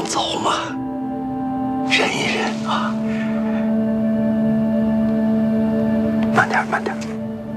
能走吗？忍一忍啊，慢点，慢点。